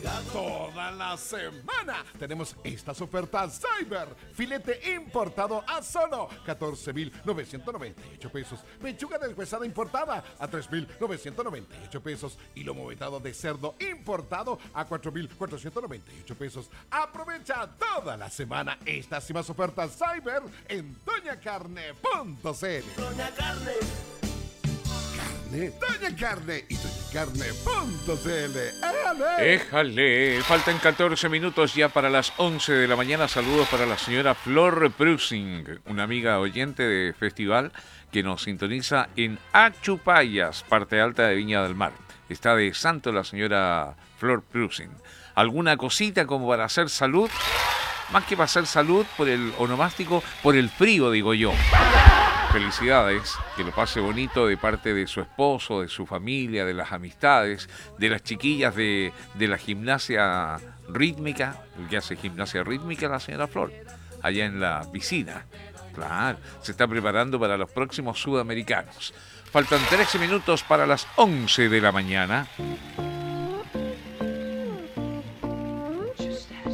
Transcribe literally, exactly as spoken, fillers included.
Toda la semana tenemos estas ofertas Cyber. Filete importado a solo catorce mil novecientos noventa y ocho pesos. Pechuga deshuesada importada a tres mil novecientos noventa y ocho pesos. Y lomo vetado de cerdo importado a cuatro mil cuatrocientos noventa y ocho pesos. Aprovecha toda la semana estas y más ofertas Cyber en doña carne punto c l. Doña Carne. Doña Carne y doña carne punto c l. Éjale, faltan catorce minutos ya para las once de la mañana. Saludos para la señora Flor Prusing, una amiga oyente de festival que nos sintoniza en Achupayas, parte alta de Viña del Mar. Está de santo la señora Flor Prusing. ¿Alguna cosita como para hacer salud? Más que para hacer salud, por el onomástico, por el frío, digo yo. Felicidades, que lo pase bonito de parte de su esposo, de su familia, de las amistades, de las chiquillas de, de la gimnasia rítmica, el que hace gimnasia rítmica la señora Flor, allá en la piscina. Claro, se está preparando para los próximos sudamericanos. Faltan trece minutos para las once de la mañana.